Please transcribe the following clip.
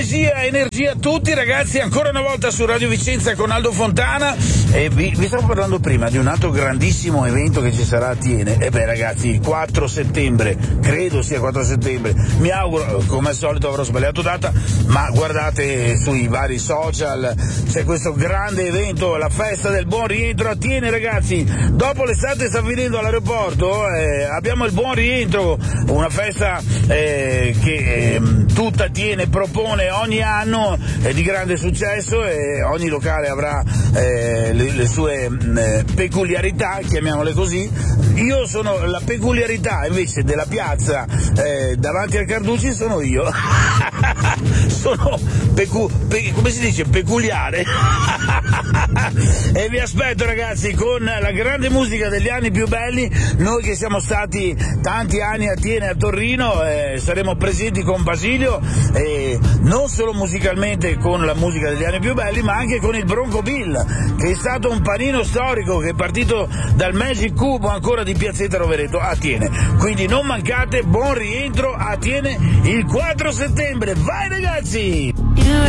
energia a tutti ragazzi, ancora una volta su Radio Vicenza con Aldo Fontana e vi stavo parlando prima di un altro grandissimo evento che ci sarà a Thiene. E beh ragazzi, il 4 settembre, credo sia 4 settembre, mi auguro, come al solito avrò sbagliato data, ma guardate sui vari social, c'è questo grande evento, la festa del buon rientro a Thiene ragazzi. Dopo l'estate sta finendo all'aeroporto, abbiamo il buon rientro, una festa che tutta Thiene propone ogni anno, di grande successo, e ogni locale avrà le sue peculiarità, chiamiamole così. Io sono la peculiarità invece della piazza davanti al Carducci, sono io. Sono come si dice? Peculiare. E vi aspetto ragazzi con la grande musica degli anni più belli. Noi che siamo stati tanti anni a Thiene e a Torino, saremo presenti con Basilio, non solo musicalmente con la musica degli anni più belli, ma anche con il Bronco Bill, che è stato un panino storico che è partito dal Magic Cubo ancora di Piazzetta Rovereto a Thiene. Quindi non mancate, buon rientro a Thiene il 4 settembre. Vai ragazzi!